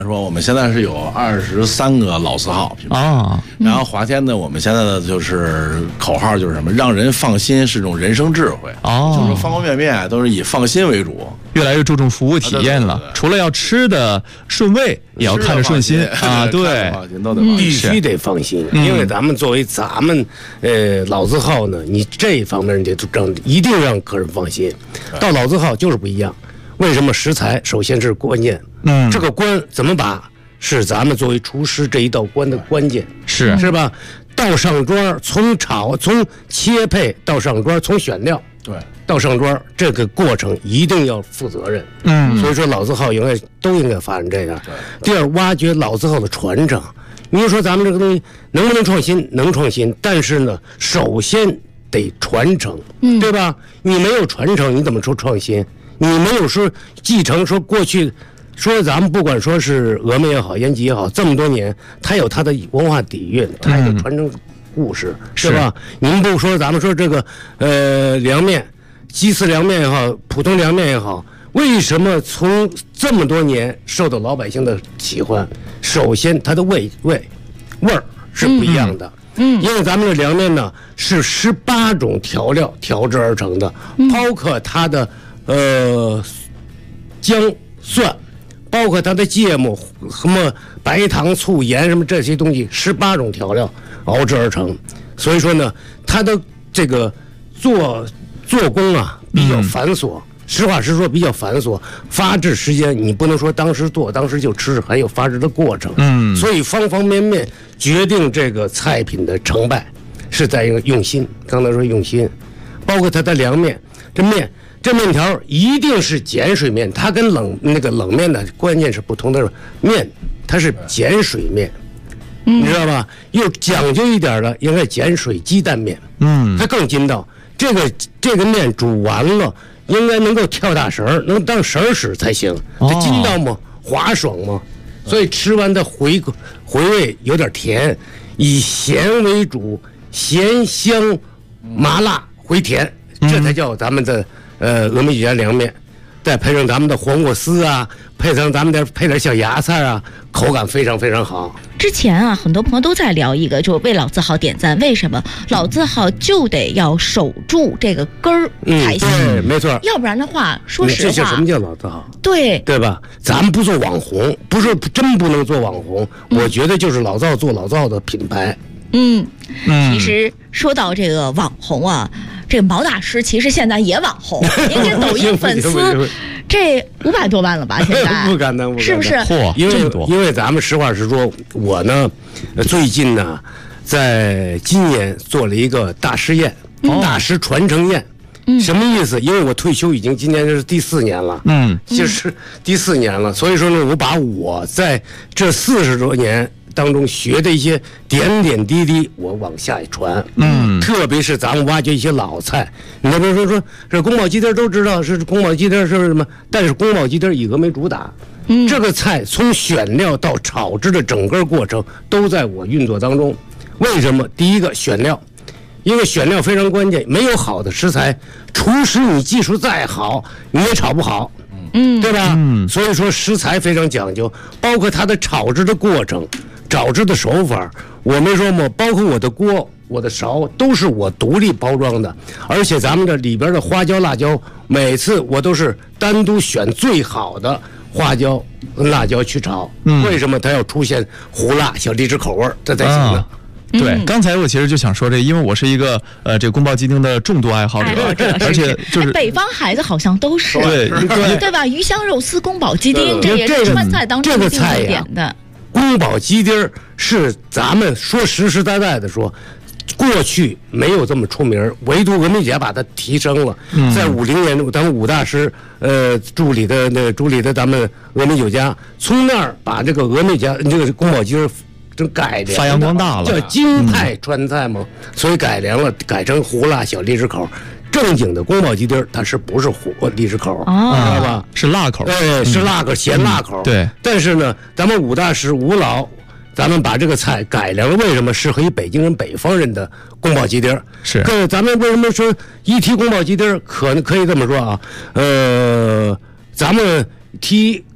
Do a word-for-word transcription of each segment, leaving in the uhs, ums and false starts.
说我们现在是有二十三个老字号品牌啊， 然后华天呢，我们现在的就是口号就是什么，让人放心是种人生智慧哦， 就是方方面面都是以放心为主， 越来越注重服务体验了。 啊、对对对对， 除了要吃的顺味，也要看着顺心啊，对， 放心都得放心， 必须得放心， 嗯、 因为咱们作为咱们呃老字号呢，你这一方面得整，一定让客人放心。到老字号就是不一样，为什么？食材首先是关键， 嗯， 这个关怎么把？是咱们作为厨师这一道关的关键， 是是吧？到上桌，从炒、从切配到上桌，从选料对到上桌，这个过程一定要负责任。 嗯， 所以说老字号应该都应该发展这样。第二，挖掘老字号的传承。你说咱们这个东西能不能创新？能创新，但是呢，首先得传承，嗯，对吧？你没有传承，你怎么说创新？你没有说继承，说过去。说咱们不管说是峨眉也好，延吉也好，这么多年，它有它的文化底蕴，它有传承故事，嗯、是吧？您不说咱们说这个呃凉面，鸡丝凉面也好，普通凉面也好，为什么从这么多年受到老百姓的喜欢？首先，它的味味味儿是不一样的。嗯，因为咱们的凉面呢是十八种调料调制而成的，嗯、包括它的呃姜蒜。包括它的芥末、什么白糖、醋、盐什么这些东西，十八种调料熬制而成。所以说呢，它的这个做做工啊比较繁琐，嗯、实话实说比较繁琐。发制时间你不能说当时做当时就吃，还有发制的过程。嗯，所以方方面面决定这个菜品的成败，是在一个用心。刚才说用心，包括它的凉面，这面。这面条一定是碱水面，它跟冷那个冷面的关键是不同的面，它是碱水面，嗯、你知道吧？又讲究一点的，应该碱水鸡蛋面，嗯，它更筋道。这个这个面煮完了，应该能够跳大绳儿，能当绳儿使才行。这筋道吗？滑爽吗？所以吃完的回回味有点甜，以咸为主，咸香麻辣回甜，这才叫咱们的。呃，峨眉酒家凉面，再配上咱们的黄瓜丝啊，配上咱们的配点小芽菜啊，口感非常非常好。 之前啊，很多朋友都在聊一个，就为老字号点赞。为什么老字号就得要守住这个根儿才行？ 嗯、对，没错。 要不然的话，说实话， 这叫什么叫老字号？ 对， 对吧？咱们不做网红，不是真不能做网红。嗯、我觉得就是老字号做老字号的品牌。 嗯，其实说到这个网红啊。这个毛大师其实现在也网红，您这抖音粉丝这五百多万了吧？现在不敢当， 是不是？ 因为因为咱们实话实说，我呢最近呢在今年做了一个大师宴，嗯、大师传承宴。嗯、什么意思？因为我退休已经今年是第四年了，嗯，就是第四年了，所以说呢，我把我在这四十多年。当中学的一些点点滴滴，我往下一传。嗯，特别是咱们挖掘一些老菜，你比如说说这宫保鸡丁都知道是宫保鸡丁是什么，但是宫保鸡丁以峨眉主打。嗯，这个菜从选料到炒制的整个过程都在我运作当中。为什么？第一个选料，因为选料非常关键，没有好的食材，厨师你技术再好，你也炒不好。嗯，对吧？嗯，所以说食材非常讲究，包括它的炒制的过程。炒制的手法，我没说吗？包括我的锅、我的勺，都是我独立包装的。而且咱们这里边的花椒、辣椒，每次我都是单独选最好的花椒跟辣椒去炒。嗯、为什么它要出现胡辣、小荔枝口味，这才行呢？啊对，嗯、刚才我其实就想说这，因为我是一个呃这个宫保鸡丁的重度爱好者，而且就是、 哎、北方孩子好像都是对对对吧？鱼香肉丝、宫保鸡丁，这也是川菜当中这个菜点的。 宫保鸡丁是咱们说实实在在的说，过去没有这么出名，唯独峨眉姐把它提升了。嗯、在五零年，咱们武大师呃助理的那助理的咱们峨眉酒家，从那儿把这个峨眉家这个宫保鸡丁真改良， 发扬光大了， 叫京派川菜嘛，嗯、所以改良了，改成胡辣小荔枝口。正经的宫保鸡丁它是不是胡荔枝口， 哦、 知道吧？ 是辣口， 哎，是辣口，嗯、咸辣口。 对， 但是呢，咱们武大师吴老，咱们把这个菜改良了，为什么适合于北京人、北方人的宫保鸡丁？ 是， 可咱们为什么说一提宫保鸡丁，可能可以这么说啊？呃，咱们提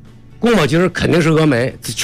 宫保鸡丁肯定是峨眉。